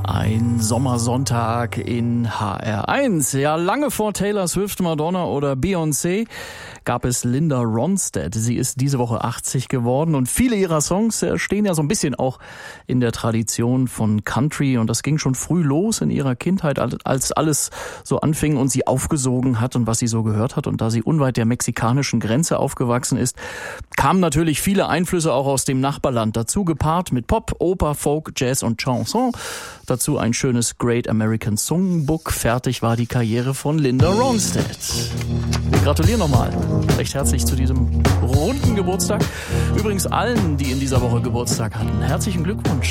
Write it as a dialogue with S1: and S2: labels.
S1: Ein Sommersonntag in HR1. Ja, lange vor Taylor Swift, Madonna oder Beyoncé gab es Linda Ronstadt. Sie ist diese Woche 80 geworden und viele ihrer Songs stehen ja so ein bisschen auch in der Tradition von Country, und das ging schon früh los in ihrer Kindheit, als alles so anfing und sie aufgesogen hat und was sie so gehört hat. Und da sie unweit der mexikanischen Grenze aufgewachsen ist, kamen natürlich viele Einflüsse auch aus dem Nachbarland dazu, gepaart mit Pop, Oper, Folk, Jazz und Chanson. Dazu ein schönes Great American Songbook. Fertig war die Karriere von Linda Ronstadt. Wir gratulieren nochmal recht herzlich zu diesem runden Geburtstag. Übrigens allen, die in dieser Woche Geburtstag hatten, herzlichen Glückwunsch.